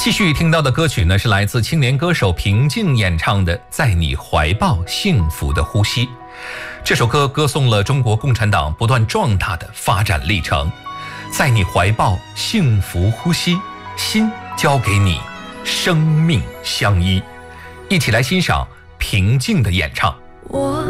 继续听到的歌曲呢，是来自青年歌手平静演唱的《在你怀抱幸福的呼吸》。这首歌歌颂了中国共产党不断壮大的发展历程。在你怀抱幸福呼吸，心交给你，生命相依。一起来欣赏平静的演唱。 我